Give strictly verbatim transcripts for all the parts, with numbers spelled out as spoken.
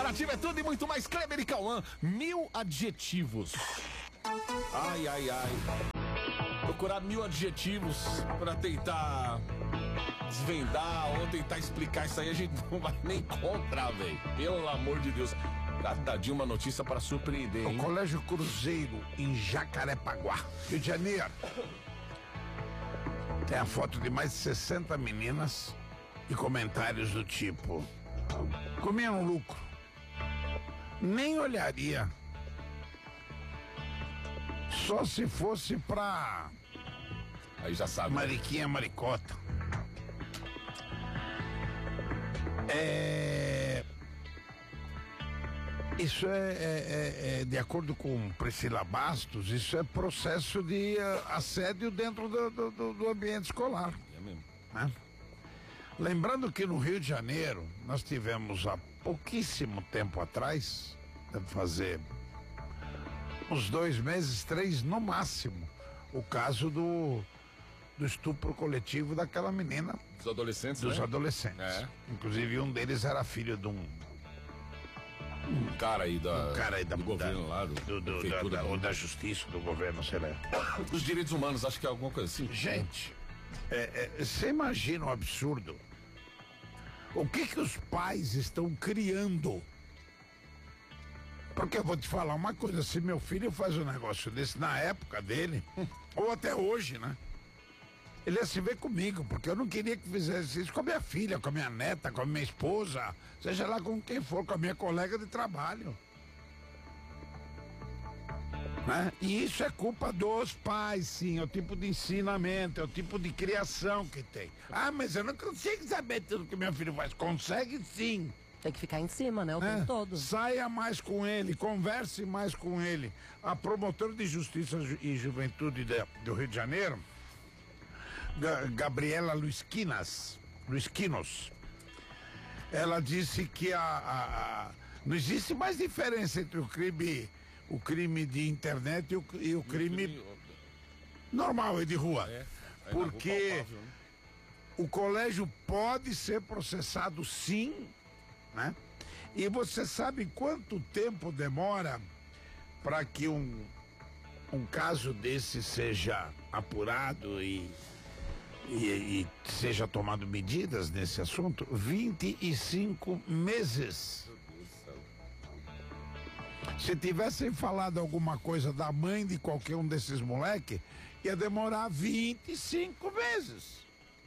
Nativa é tudo e muito mais. Kleber e Cauã, mil adjetivos. Ai, ai, ai. Procurar mil adjetivos pra tentar desvendar ou tentar explicar isso aí, a gente não vai nem encontrar, velho. Pelo amor de Deus. Cada dia uma notícia para surpreender, hein? O Colégio Cruzeiro, em Jacarepaguá, Rio de Janeiro. Tem a foto de mais de sessenta meninas e comentários do tipo: comiam lucro. Nem olharia. Só se fosse pra... Aí já sabe. Mariquinha Maricota. É... Isso é, é, é, de acordo com Priscila Bastos, isso é processo de uh, assédio dentro do, do, do ambiente escolar. É mesmo. Né? Lembrando que no Rio de Janeiro, nós tivemos há pouquíssimo tempo atrás, deve fazer uns dois meses, três no máximo, o caso do, do estupro coletivo daquela menina. Dos adolescentes, Dos né? adolescentes. É. Inclusive um deles era filho de um... Um cara aí da, um cara aí da, do governo da, lá, do, do, do, prefeitura, da, da, do- ou da justiça, do governo, sei lá. dos direitos humanos, acho que é alguma coisa assim. Gente, é, é, você imagina o absurdo? O que que os pais estão criando? Porque eu vou te falar uma coisa, se meu filho faz um negócio desse na época dele, ou até hoje, né? Ele ia se ver comigo, porque eu não queria que fizesse isso com a minha filha, com a minha neta, com a minha esposa, seja lá com quem for, com a minha colega de trabalho. Né? E isso é culpa dos pais, sim, é o tipo de ensinamento, é o tipo de criação que tem. Ah, mas eu não consigo saber tudo que meu filho faz. Consegue sim. Tem que ficar em cima, né? O né? tempo todo. Saia mais com ele, converse mais com ele. A promotora de Justiça e Juventude de, do Rio de Janeiro, Ga- Gabriela Luisquinas, Luisquinos, ela disse que a, a- a- não existe mais diferença entre o crime, o crime de internet e o, e o crime normal e de rua. É, aí na porque rua palpável, né? o colégio pode ser processado sim, né? E você sabe quanto tempo demora para que um, um caso desse seja apurado e, e, e seja tomado medidas nesse assunto? vinte e cinco meses. Se tivessem falado alguma coisa da mãe de qualquer um desses moleque, ia demorar vinte e cinco meses.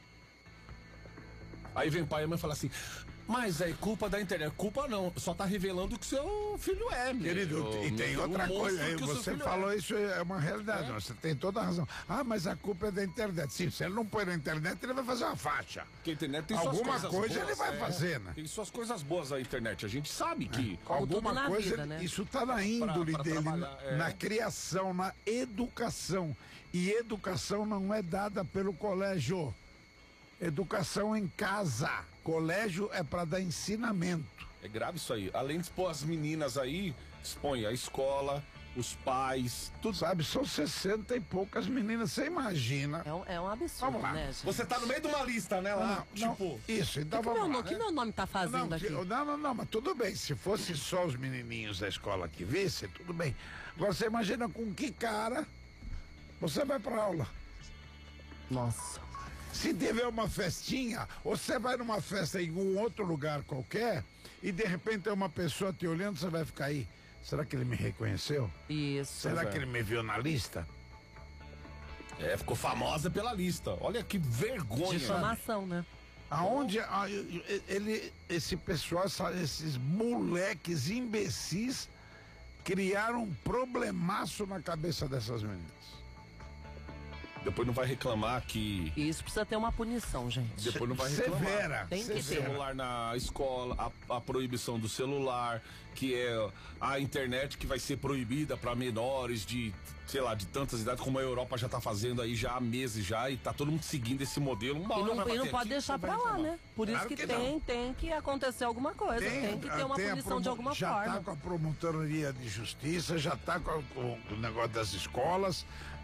Aí vem pai e mãe e fala assim, mas é culpa da internet. Culpa não, só tá revelando o que seu filho é, meu. Querido, O- e tem o outra monstro coisa aí, que o seu você filho falou é. isso, é uma realidade, É. você tem toda a razão. Ah, mas a culpa é da internet. Sim, se ele não põe na internet, ele vai fazer uma faixa. Porque a internet tem Alguma suas coisas coisa boas, ele vai é. fazer, né? Tem suas coisas boas a internet, a gente sabe que... Como tudo Alguma na coisa, vida, ele- né? isso tá na índole pra dele, trabalhar, na, é. na criação, na educação. E educação não é dada pelo colégio. Educação em casa. Colégio é para dar ensinamento. É grave isso aí. Além de expor as meninas aí, expõe a escola, os pais, Tu sabe, são sessenta e poucas meninas, você imagina. É um, é um absurdo, Vamos lá. né, gente? Você tá no meio de uma lista, né, lá? Não, não, tipo, isso, então O que, meu, vamos lá, no- que né? meu nome tá fazendo Não, aqui? que- não, não, não, mas tudo bem. Se fosse só os menininhos da escola que vissem, tudo bem. Agora você imagina com que cara você vai pra aula. Nossa. Se tiver uma festinha, ou você vai numa festa em um outro lugar qualquer, e de repente tem uma pessoa te olhando, você vai ficar aí. Será que ele me reconheceu? Isso. Será é. que ele me viu na lista? é, ficou famosa pela lista. Olha que vergonha. Difamação, né? Aonde a- ele, esse pessoal, essa- esses moleques imbecis criaram um problemaço na cabeça dessas meninas. Depois não vai reclamar que... E isso precisa ter uma punição, gente. Depois não vai reclamar. Severa. Tem que ter. Celular na escola, a, a proibição do celular, que é a internet que vai ser proibida para menores de, sei lá, de tantas idades como a Europa já tá fazendo aí já há meses já, e tá todo mundo seguindo esse modelo. Uma E hora não, vai e não bater pode aqui, deixar só vai pra lá, reclamar. né? Por isso Claro que, que tem, não. tem que acontecer alguma coisa. Tem, que ter uma tem a punição promo- de alguma já forma. tá com a promotoria de justiça, já tá com, a- com o negócio das escolas.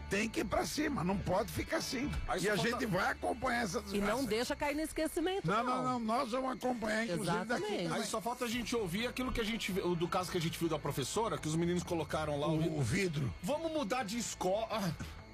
Tem que ir pra cima, não pode ficar assim. Aí e a falta... gente vai acompanhar essa desgraça. E não deixa cair no esquecimento, não. não. Não, não, nós vamos acompanhar, inclusive, Exatamente. daqui. Aí só falta a gente ouvir aquilo que a gente viu, do caso que a gente viu da professora, que os meninos colocaram lá O, o vidro. Vamos mudar de escola.